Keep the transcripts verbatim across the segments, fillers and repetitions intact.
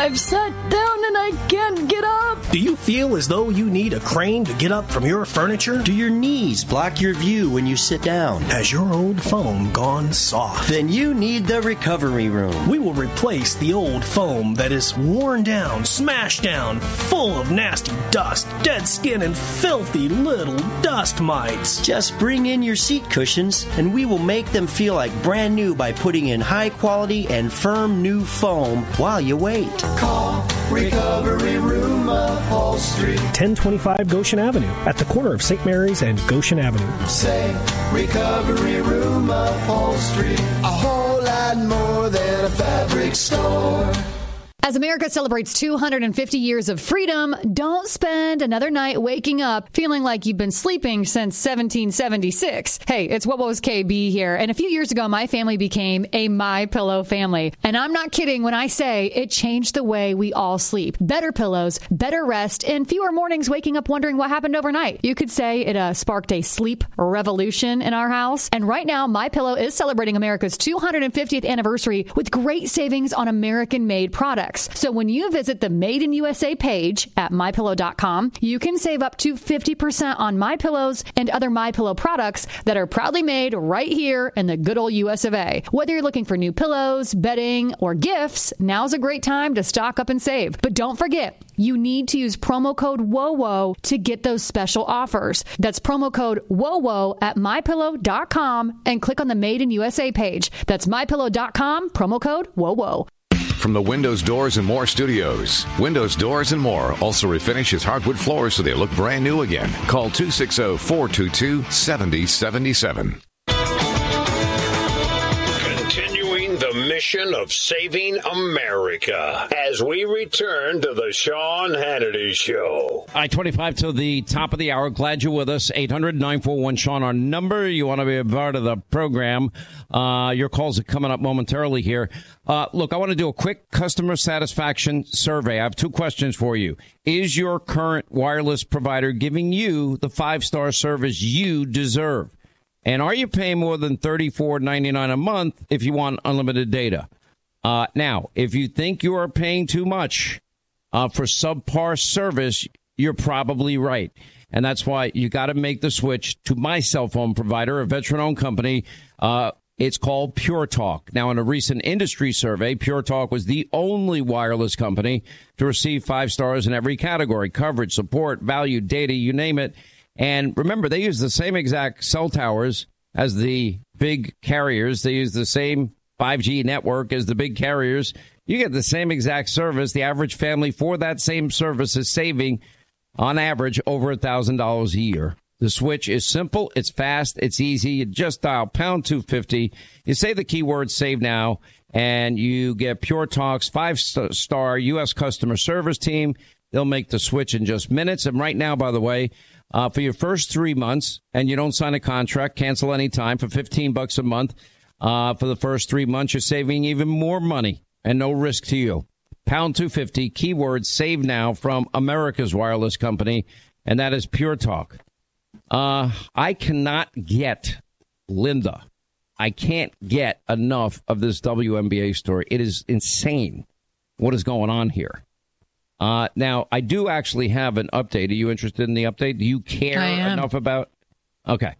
I've sat down and I can't get up. Do you feel as though you need a crane to get up from your furniture? Do your knees block your view when you sit down? Has your old foam gone soft? Then you need the recovery room. We will replace the old foam that is worn down, smashed down, full of nasty dust, dead skin, and filthy little dust mites. Just bring in your seat cushions and we will make them feel like brand new by putting in high quality and firm new foam while you wait. Call Recovery Room Upholstery. ten twenty-five Goshen Avenue at the corner of Saint Mary's and Goshen Avenue. Say Recovery Room Upholstery. A whole lot more than a fabric store. As America celebrates two hundred fifty years of freedom, don't spend another night waking up feeling like you've been sleeping since seventeen seventy-six. Hey, it's What Was K B here. And a few years ago, my family became a MyPillow family. And I'm not kidding when I say it changed the way we all sleep. Better pillows, better rest, and fewer mornings waking up wondering what happened overnight. You could say it uh, sparked a sleep revolution in our house. And right now, MyPillow is celebrating America's two hundred fiftieth anniversary with great savings on American-made products. So when you visit the Made in U S A page at my pillow dot com, you can save up to fifty percent on MyPillows and other MyPillow products that are proudly made right here in the good old U S of A. Whether you're looking for new pillows, bedding, or gifts, now's a great time to stock up and save. But don't forget, you need to use promo code WOWO to get those special offers. That's promo code WOWO at my pillow dot com and click on the Made in U S A page. That's my pillow dot com, promo code WOWO. From the Windows Doors and More studios, Windows Doors and More also refinishes hardwood floors so they look brand new again. Call two six zero, four two two, seven zero seven seven. Continuing the mission of saving America as we return to the Sean Hannity Show. I twenty-five to the top of the hour. Glad you're with us. eight hundred, nine four one, Sean, our number. You want to be a part of the program. Uh, your calls are coming up momentarily here. Uh, look, I want to do a quick customer satisfaction survey. I have two questions for you. Is your current wireless provider giving you the five-star service you deserve? And are you paying more than thirty-four ninety-nine a month if you want unlimited data? Uh, now, if you think you are paying too much uh, for subpar service, you're probably right. And that's why you got to make the switch to my cell phone provider, a veteran-owned company. Uh, it's called Pure Talk. Now, in a recent industry survey, Pure Talk was the only wireless company to receive five stars in every category: coverage, support, value, data, you name it. And remember, they use the same exact cell towers as the big carriers. They use the same five G network as the big carriers. You get the same exact service. The average family for that same service is saving, on average, over one thousand dollars a year. The switch is simple. It's fast. It's easy. You just dial pound two fifty. You say the keyword save now, and you get Pure Talk's five-star U S customer service team. They'll make the switch in just minutes. And right now, by the way, uh, for your first three months, and you don't sign a contract, cancel any time for fifteen bucks a month. Uh, for the first three months, you're saving even more money and no risk to you. Pound two fifty, keyword save now from America's wireless company, and that is Pure Talk. Uh, I cannot get, Linda, I can't get enough of this W N B A story. It is insane what is going on here. Uh, now, I do actually have an update. Are you interested in the update? Do you care enough about? Okay.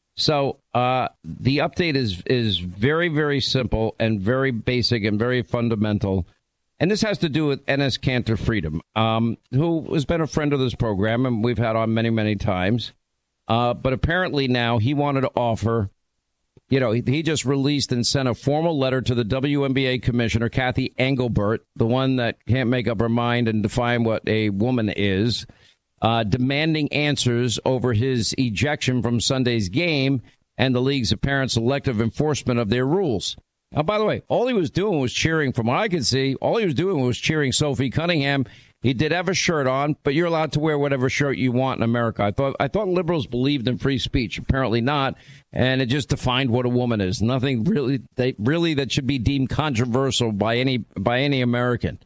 So uh, the update is is very, very simple and very basic and very fundamental. And this has to do with Enes Kanter Freedom, um, who has been a friend of this program and we've had on many, many times. Uh, but apparently now he wanted to offer, you know, he, he just released and sent a formal letter to the W N B A commissioner, Kathy Engelbert, the one that can't make up her mind and define what a woman is, uh, demanding answers over his ejection from Sunday's game and the league's apparent selective enforcement of their rules. Now, by the way, all he was doing was cheering, from what I could see, all he was doing was cheering Sophie Cunningham. He did have a shirt on, but you're allowed to wear whatever shirt you want in America. I thought I thought liberals believed in free speech. Apparently not. And it just defined what a woman is. Nothing really they, really that should be deemed controversial by any by any American.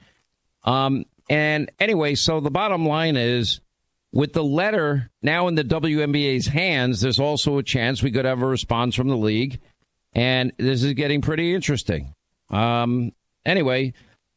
Um, and anyway, so the bottom line is, with the letter now in the W N B A's hands, there's also a chance we could have a response from the league. And this is getting pretty interesting. Um, anyway,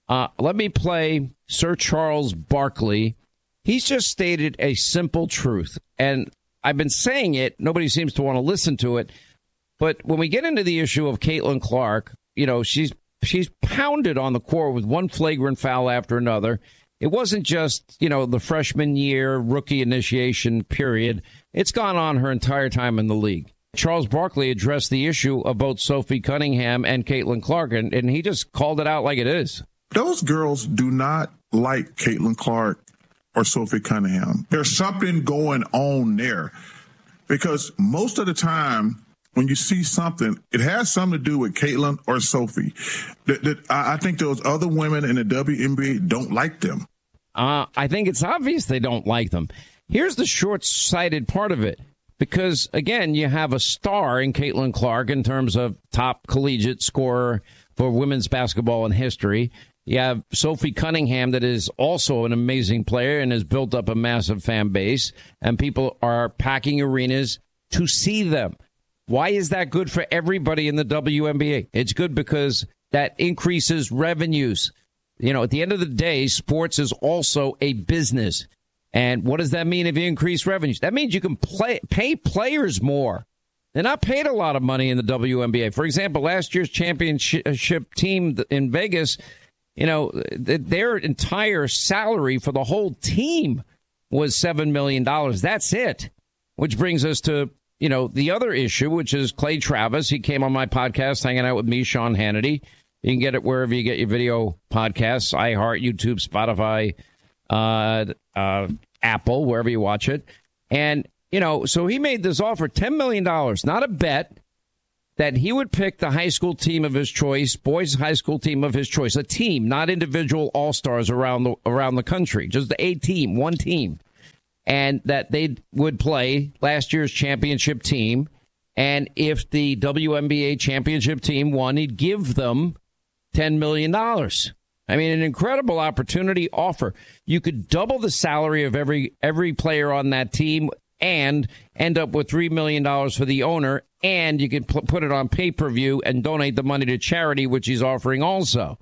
Uh, let me play Sir Charles Barkley. He's just stated a simple truth, and I've been saying it. Nobody seems to want to listen to it. But when we get into the issue of Caitlin Clark, you know, she's she's pounded on the court with one flagrant foul after another. It wasn't just, you know, the freshman year rookie initiation period. It's gone on her entire time in the league. Charles Barkley addressed the issue of both Sophie Cunningham and Caitlin Clark, and, and he just called it out like it is. Those girls do not like Caitlin Clark or Sophie Cunningham. There's something going on there, because most of the time when you see something, it has something to do with Caitlin or Sophie. That, that I think those other women in the W N B A don't like them. Uh, I think it's obvious they don't like them. Here's the short-sighted part of it. Because, again, you have a star in Caitlin Clark in terms of top collegiate scorer for women's basketball in history. You have Sophie Cunningham, that is also an amazing player and has built up a massive fan base. And people are packing arenas to see them. Why is that good for everybody in the W N B A? It's good because that increases revenues. You know, at the end of the day, sports is also a business. And what does that mean if you increase revenues? That means you can play, pay players more. They're not paid a lot of money in the W N B A. For example, last year's championship team in Vegas, you know, their entire salary for the whole team was seven million dollars. That's it. Which brings us to, you know, the other issue, which is Clay Travis. He came on my podcast hanging out with me, Sean Hannity. You can get it wherever you get your video podcasts, iHeart, YouTube, Spotify, uh, uh, Apple, wherever you watch it. And, you know, so he made this offer, ten million dollars, not a bet, that he would pick the high school team of his choice, boys' high school team of his choice, a team, not individual all-stars around the around the country, just a team, one team, and that they would play last year's championship team. And if the W N B A championship team won, he'd give them ten million dollars. I mean, an incredible opportunity offer. You could double the salary of every every player on that team and end up with three million dollars for the owner, and you could p- put it on pay-per-view and donate the money to charity, which he's offering also.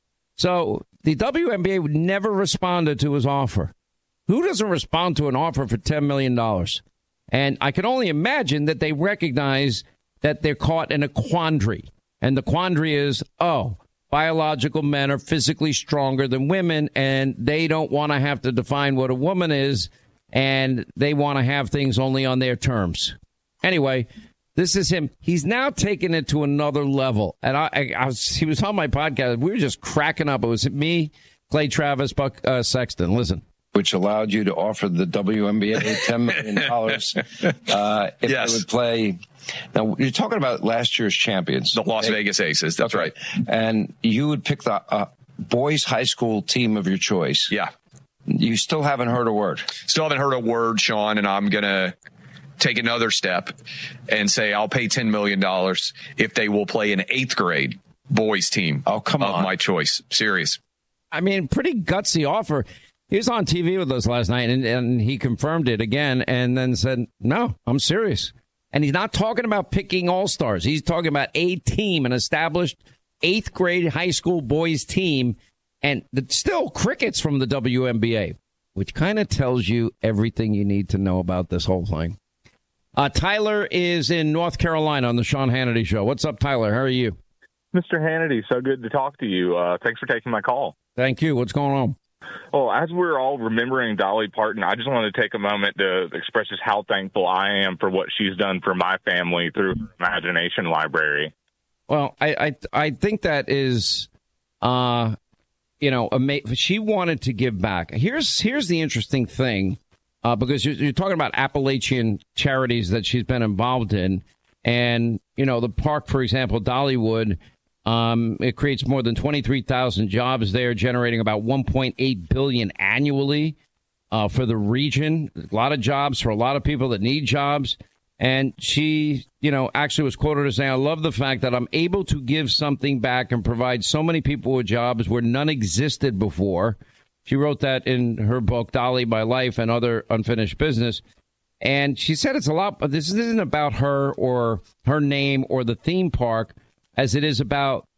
So the W N B A would never responded to his offer. Who doesn't respond to an offer for ten million dollars? And I can only imagine that they recognize that they're caught in a quandary. And the quandary is, oh, biological men are physically stronger than women, and they don't want to have to define what a woman is, and they want to have things only on their terms. Anyway, this is him. He's now taken it to another level. And I, I, I was, he was on my podcast. We were just cracking up. It was me, Clay Travis, Buck uh, Sexton. Listen. Which allowed you to offer the W N B A ten million dollars uh, if yes. they would play. Now, you're talking about last year's champions. The Las Vegas Aces, that's okay. right. And you would pick the uh, boys' high school team of your choice. Yeah. You still haven't heard a word. Still haven't heard a word, Sean, and I'm going to take another step and say I'll pay ten million dollars if they will play an eighth grade boys team oh, come of on. my choice. Serious. I mean, pretty gutsy offer. He was on T V with us last night, and, and he confirmed it again and then said, no, I'm serious. And he's not talking about picking all-stars. He's talking about a team, an established eighth grade high school boys team, and the, still crickets from the W N B A, which kind of tells you everything you need to know about this whole thing. Uh, Tyler is in North Carolina on the Sean Hannity Show. What's up, Tyler? How are you? Mister Hannity, so good to talk to you. Uh, thanks for taking my call. Thank you. What's going on? Well, as we're all remembering Dolly Parton, I just want to take a moment to express just how thankful I am for what she's done for my family through her Imagination Library. Well, I I, I think that is, uh, you know, ama- she wanted to give back. Here's here's the interesting thing, uh, because you're, you're talking about Appalachian charities that she's been involved in, and you know the park, for example, Dollywood. Um, it creates more than twenty-three thousand jobs there, generating about one point eight billion dollars annually uh, for the region. A lot of jobs for a lot of people that need jobs. And she, you know, actually was quoted as saying, I love the fact that I'm able to give something back and provide so many people with jobs where none existed before. She wrote that in her book, Dolly, My Life and Other Unfinished Business. And she said it's a lot, but this isn't about her or her name or the theme park, as it is about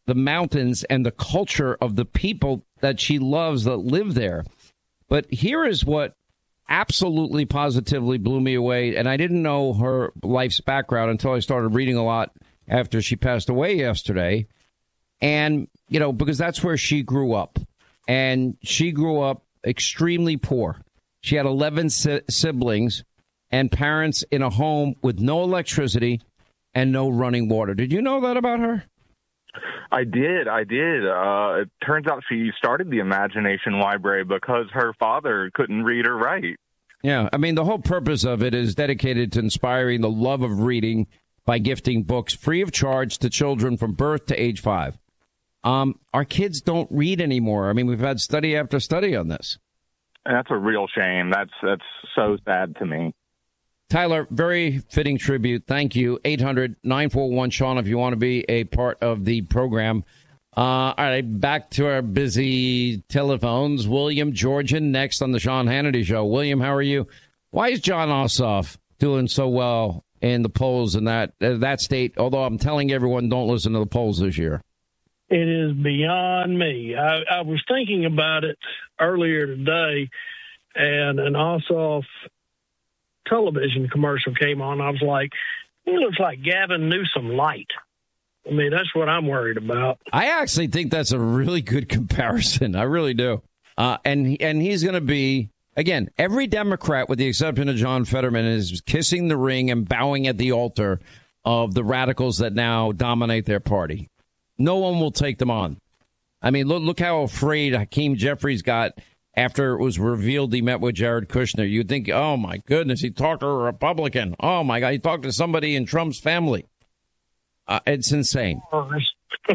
the mountains and the culture of the people that she loves that live there. But here is what absolutely positively blew me away. And I didn't know her life's background until I started reading a lot after she passed away yesterday. And, you know, because that's where she grew up. And she grew up extremely poor. She had eleven si- siblings and parents in a home with no electricity and no running water. Did you know that about her? I did. I did. Uh, it turns out she started the Imagination Library because her father couldn't read or write. Yeah. I mean, the whole purpose of it is dedicated to inspiring the love of reading by gifting books free of charge to children from birth to age five. Um, our kids don't read anymore. I mean, we've had study after study on this. And that's a real shame. That's that's so sad to me. Tyler, very fitting tribute. Thank you. eight hundred nine four one Sean, if you want to be a part of the program. Uh, all right, back to our busy telephones. William, Georgia, next on the Sean Hannity Show. William, how are you? Why is Jon Ossoff doing so well in the polls in that uh, that state? Although I'm telling everyone, don't listen to the polls this year. It is beyond me. I, I was thinking about it earlier today, and an Ossoff television commercial came on. I was like, it looks like Gavin Newsom light. I mean, that's what I'm worried about. I actually think that's a really good comparison. I really do. Uh, and and he's going to be, again, every Democrat, with the exception of John Fetterman, is kissing the ring and bowing at the altar of the radicals that now dominate their party. No one will take them on. I mean, look, look how afraid Hakeem Jeffries got after it was revealed he met with Jared Kushner. You'd think, oh, my goodness, he talked to a Republican. Oh, my God, he talked to somebody in Trump's family. Uh, it's insane. Yeah.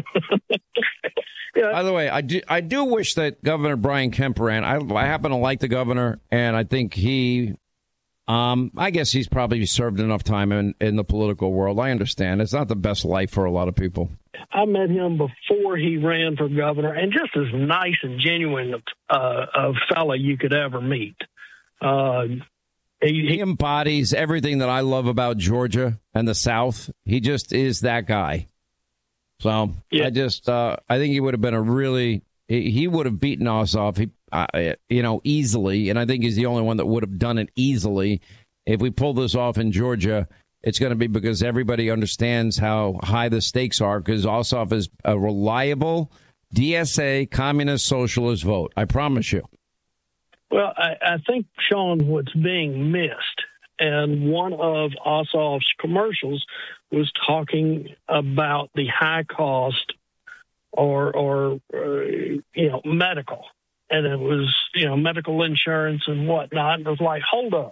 By the way, I do, I do wish that Governor Brian Kemp ran. I, I happen to like the governor, and I think he, um, I guess he's probably served enough time in, in the political world. I understand. It's not the best life for a lot of people. I met him before he ran for governor, and just as nice and genuine uh, a fella you could ever meet. Uh, he, he embodies everything that I love about Georgia and the South. He just is that guy. So yeah. I just, uh, I think he would have been a really, he, he would have beaten Ossoff, he, uh, you know, easily. And I think he's the only one that would have done it easily. If we pull this off in Georgia, it's going to be because everybody understands how high the stakes are, because Ossoff is a reliable D S A communist socialist vote. I promise you. Well, I, I think, Sean, what's being missed, and one of Ossoff's commercials was talking about the high cost or, or uh, you know, medical. And it was, you know, medical insurance and whatnot. It was like, hold up.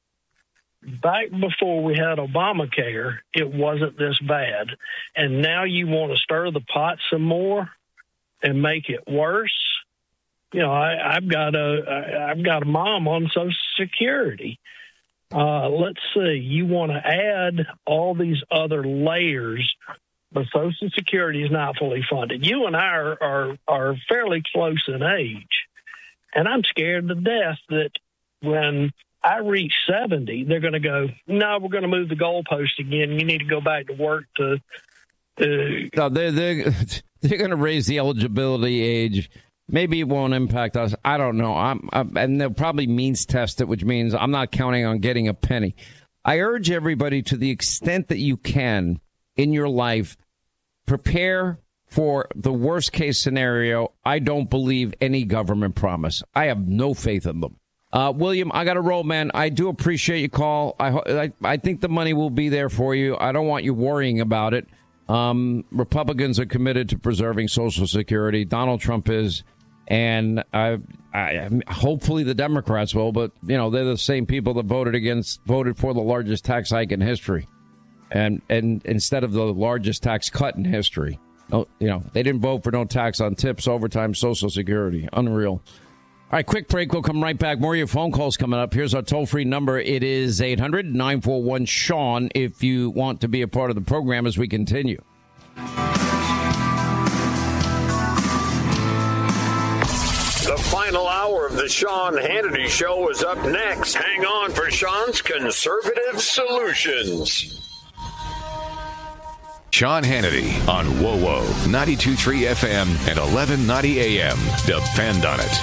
Back before we had Obamacare, it wasn't this bad. And now you want to stir the pot some more and make it worse? You know, I, I've got a I've got a mom on Social Security. Uh, let's see. You want to add all these other layers, but Social Security is not fully funded. You and I are are, are fairly close in age, and I'm scared to death that when I reach seventy, they're going to go, no, we're going to move the goalpost again. You need to go back to work to. to no, they're they're, they're going to raise the eligibility age. Maybe it won't impact us. I don't know. I'm, I'm, and they'll probably means test it, which means I'm not counting on getting a penny. I urge everybody, to the extent that you can in your life, prepare for the worst case scenario. I don't believe any government promise. I have no faith in them. Uh, William, I got to roll, man. I do appreciate your call. I, I I think the money will be there for you. I don't want you worrying about it. Um, Republicans are committed to preserving Social Security. Donald Trump is. And I, I, hopefully the Democrats will, but, you know, they're the same people that voted against, voted for the largest tax hike in history. And and instead of the largest tax cut in history. No, you know, they didn't vote for no tax on tips, overtime, Social Security. Unreal. All right, quick break. We'll come right back. More of your phone calls coming up. Here's our toll-free number. It is eight hundred nine four one Sean if you want to be a part of the program as we continue. The final hour of the Sean Hannity Show is up next. Hang on for Sean's Conservative Solutions. Sean Hannity on W O W O ninety-two point three F M and eleven ninety A M. Depend on it.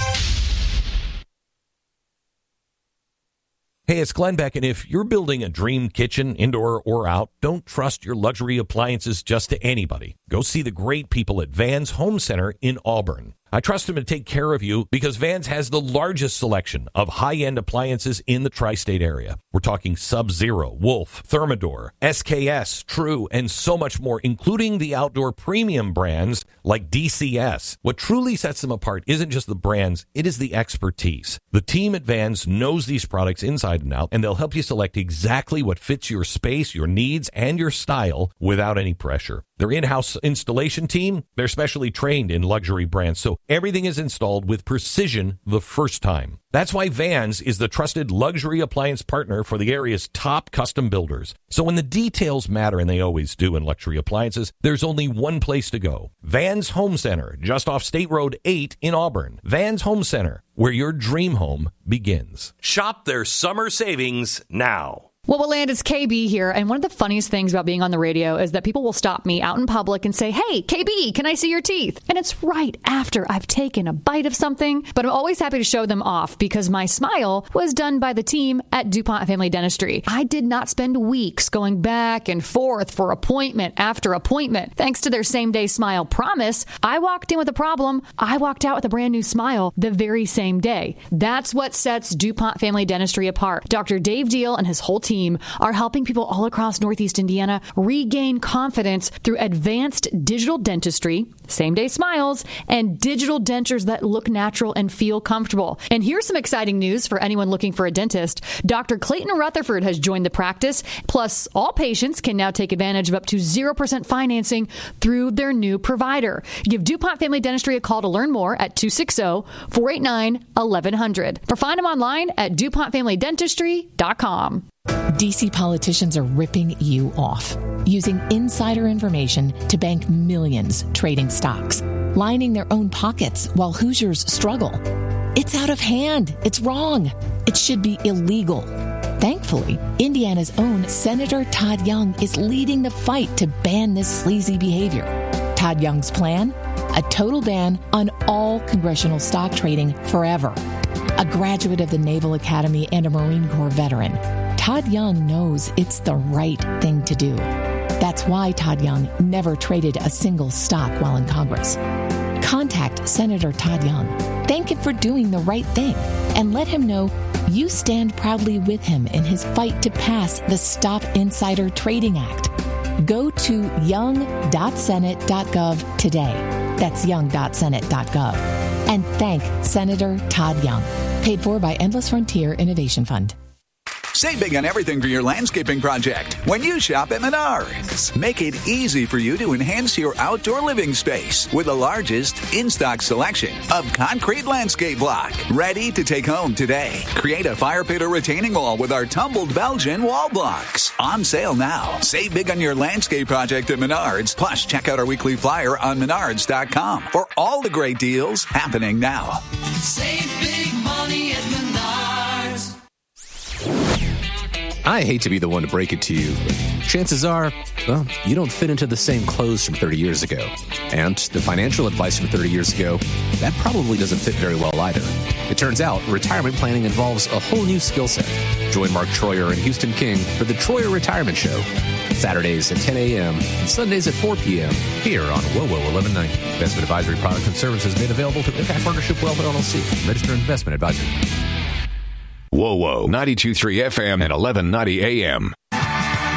Hey, it's Glenn Beck, and if you're building a dream kitchen, indoor or out, don't trust your luxury appliances just to anybody. Go see the great people at Vans Home Center in Auburn. I trust them to take care of you because Vans has the largest selection of high-end appliances in the tri-state area. We're talking Sub-Zero, Wolf, Thermador, S K S, True, and so much more, including the outdoor premium brands like D C S. What truly sets them apart isn't just the brands, it is the expertise. The team at Vans knows these products inside and out, and they'll help you select exactly what fits your space, your needs, and your style without any pressure. Their in-house installation team, they're specially trained in luxury brands, so everything is installed with precision the first time. That's why Vans is the trusted luxury appliance partner for the area's top custom builders. So when the details matter, and they always do in luxury appliances, there's only one place to go. Vans Home Center, just off State Road eight in Auburn. Vans Home Center, where your dream home begins. Shop their summer savings now. Well, well, Land, it's K B here, and one of the funniest things about being on the radio is that people will stop me out in public and say, "Hey, K B, can I see your teeth?" And it's right after I've taken a bite of something, but I'm always happy to show them off because my smile was done by the team at DuPont Family Dentistry. I did not spend weeks going back and forth for appointment after appointment. Thanks to their same-day smile promise, I walked in with a problem. I walked out with a brand new smile the very same day. That's what sets DuPont Family Dentistry apart. Doctor Dave Deal and his whole team are helping people all across Northeast Indiana regain confidence through advanced digital dentistry, same-day smiles, and digital dentures that look natural and feel comfortable. And here's some exciting news for anyone looking for a dentist. Doctor Clayton Rutherford has joined the practice. Plus, all patients can now take advantage of up to zero percent financing through their new provider. Give DuPont Family Dentistry a call to learn more at two six zero, four eight nine, eleven hundred. Or find them online at DuPont Family Dentistry dot com. D C politicians are ripping you off, using insider information to bank millions trading stocks, lining their own pockets while Hoosiers struggle. It's out of hand. It's wrong. It should be illegal. Thankfully, Indiana's own Senator Todd Young is leading the fight to ban this sleazy behavior. Todd Young's plan? A total ban on all congressional stock trading forever. A graduate of the Naval Academy and a Marine Corps veteran, Todd Young knows it's the right thing to do. That's why Todd Young never traded a single stock while in Congress. Contact Senator Todd Young. Thank him for doing the right thing and let him know you stand proudly with him in his fight to pass the Stop Insider Trading Act. Go to young dot senate dot gov today. That's young dot senate dot gov. And thank Senator Todd Young. Paid for by Endless Frontier Innovation Fund. Save big on everything for your landscaping project when you shop at Menards. Make it easy for you to enhance your outdoor living space with the largest in-stock selection of concrete landscape block. Ready to take home today. Create a fire pit or retaining wall with our tumbled Belgian wall blocks. On sale now. Save big on your landscape project at Menards. Plus, check out our weekly flyer on menards dot com for all the great deals happening now. Save big money at Menards. I hate to be the one to break it to you. Chances are, well, you don't fit into the same clothes from thirty years ago. And the financial advice from thirty years ago, that probably doesn't fit very well either. It turns out retirement planning involves a whole new skill set. Join Mark Troyer and Houston King for the Troyer Retirement Show. Saturdays at ten a.m. and Sundays at four p.m. here on W O W O eleven ninety. Investment advisory products and services made available through Impact Partnership Wealth L L C. Registered Investment Advisor. W O W O ninety-two point three F M and eleven ninety A M.